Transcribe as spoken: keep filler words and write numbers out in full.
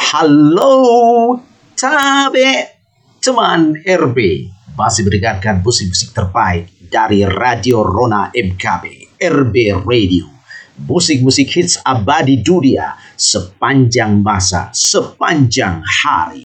Halo, Tabe, teman R B. Masih mendengarkan musik-musik terbaik dari Radio Rona M K B, R B Radio. Musik-musik hits abadi dunia sepanjang masa, sepanjang hari.